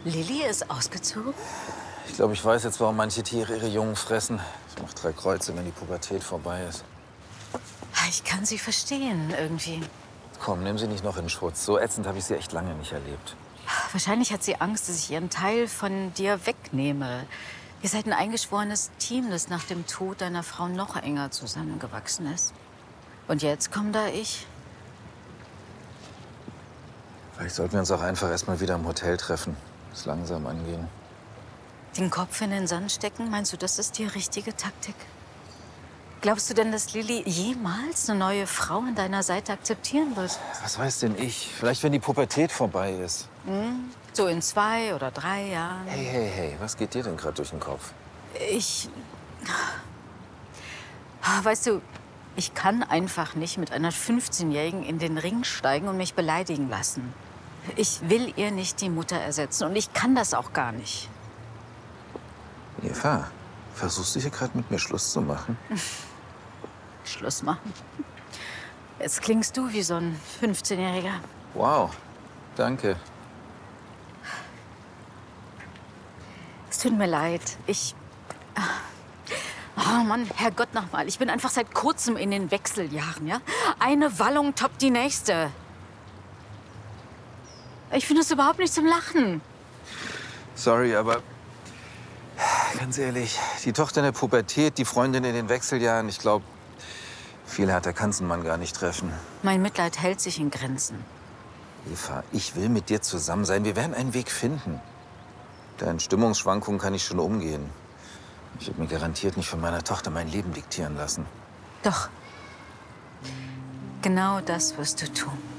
Lilly ist ausgezogen? Ich glaube, ich weiß jetzt, warum manche Tiere ihre Jungen fressen. Ich mache 3 Kreuze, wenn die Pubertät vorbei ist. Ich kann sie verstehen, irgendwie. Komm, nimm sie nicht noch in Schutz. So ätzend habe ich sie echt lange nicht erlebt. Wahrscheinlich hat sie Angst, dass ich ihren Teil von dir wegnehme. Ihr seid ein eingeschworenes Team, das nach dem Tod deiner Frau noch enger zusammengewachsen ist. Und jetzt komme da ich. Vielleicht sollten wir uns auch einfach erst mal wieder im Hotel treffen. Es langsam angehen. Den Kopf in den Sand stecken, meinst du, das ist die richtige Taktik? Glaubst du denn, dass Lilly jemals eine neue Frau an deiner Seite akzeptieren wird? Was weiß denn ich? Vielleicht, wenn die Pubertät vorbei ist. So in 2 oder 3 Jahren. Hey, hey, hey, was geht dir denn gerade durch den Kopf? Weißt du, ich kann einfach nicht mit einer 15-Jährigen in den Ring steigen und mich beleidigen lassen. Ich will ihr nicht die Mutter ersetzen und ich kann das auch gar nicht. Eva, versuchst du hier gerade mit mir Schluss zu machen? Schluss machen. Jetzt klingst du wie so ein 15-Jähriger. Wow, danke. Es tut mir leid. Oh Mann, Herrgott nochmal. Ich bin einfach seit kurzem in den Wechseljahren, ja? Eine Wallung toppt die nächste. Ich finde es überhaupt nicht zum Lachen. Sorry, aber ganz ehrlich, die Tochter in der Pubertät, die Freundin in den Wechseljahren, ich glaube, viel härter kann's einen Mann gar nicht treffen. Mein Mitleid hält sich in Grenzen. Eva, ich will mit dir zusammen sein. Wir werden einen Weg finden. Deinen Stimmungsschwankungen kann ich schon umgehen. Ich werde mir garantiert nicht von meiner Tochter mein Leben diktieren lassen. Doch. Genau das wirst du tun.